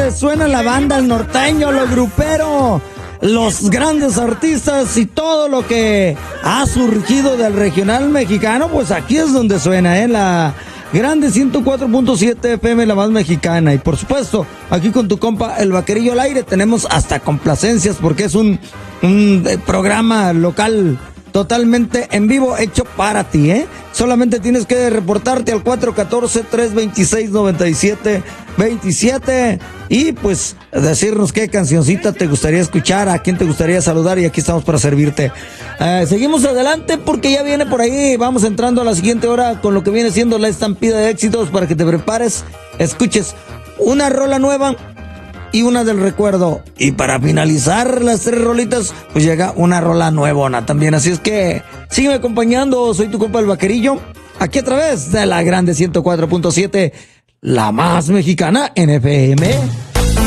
donde suena la banda, el norteño, lo grupero, los grandes artistas y todo lo que ha surgido del regional mexicano, pues aquí es donde suena, la grande 104.7 FM, la más mexicana. Y por supuesto, aquí con tu compa El Vaquerillo al aire, tenemos hasta complacencias porque es un programa local totalmente en vivo, hecho para ti, Solamente tienes que reportarte al 414-326-9727 y pues decirnos qué cancioncita te gustaría escuchar, a quién te gustaría saludar, y aquí estamos para servirte. Seguimos adelante porque ya viene por ahí, vamos entrando a la siguiente hora con lo que viene siendo la estampida de éxitos para que te prepares, escuches una rola nueva y una del recuerdo. Y para finalizar las 3 rolitas, pues llega una rola nuevona también. Así es que sígueme acompañando, soy tu compa El Vaquerillo, aquí a través de la grande 104.7, la más mexicana en FM.